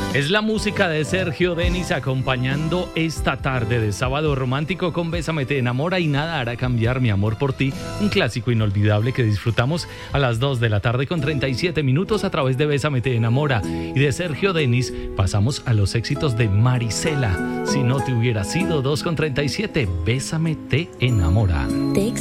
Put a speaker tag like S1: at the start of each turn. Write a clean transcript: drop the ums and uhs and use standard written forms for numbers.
S1: Es la música de Sergio Denis acompañando esta tarde de sábado romántico con Bésame te enamora y nada hará cambiar mi amor por ti, un clásico inolvidable que disfrutamos a las 2 de la tarde con 37 minutos a través de Bésame te enamora. Y de Sergio Denis pasamos a los éxitos de Marisela, Si no te hubiera sido, 2 con 37, Bésame te enamora.